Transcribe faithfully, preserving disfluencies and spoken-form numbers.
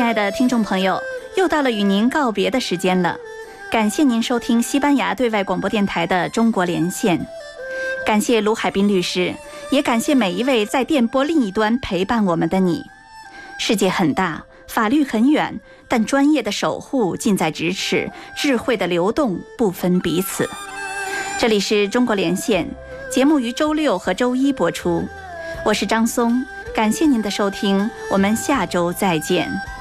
爱的听众朋友，又到了与您告别的时间了。感谢您收听西班牙对外广播电台的中国连线，感谢卢海滨律师，也感谢每一位在电波另一端陪伴我们的你。世界很大，法律很远，但专业的守护近在咫尺，智慧的流动不分彼此。这里是中国连线，节目于周六和周一播出。我是张松，感谢您的收听，我们下周再见。